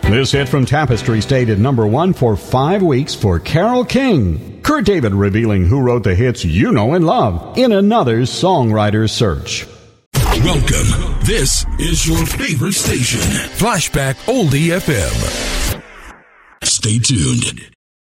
This hit from Tapestry stayed at number 1 for 5 weeks for Carole King. Kurt David revealing who wrote the hits you know and love in another songwriter search. Welcome. This is your favorite station, Flashback Oldie FM. Stay tuned.